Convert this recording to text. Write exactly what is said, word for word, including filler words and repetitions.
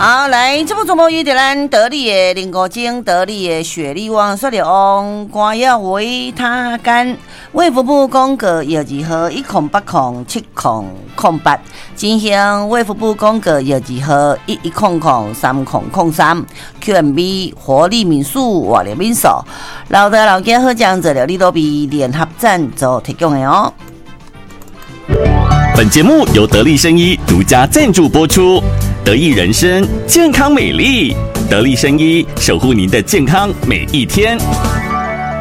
好，来，这部节目由咱得力的林国精、得力的雪莉王说的王官要为他干。卫福部公告幺二号一空八空七空空八，进行卫福部公告幺二号一一空空三空空三 Q M B 活力民宿活力民宿，老的老家好讲这了，你都比联合赞助提供的哦。 本节目由得力生医独家赞助播出，得意人生健康美丽，得力生医守护您的健康每一天。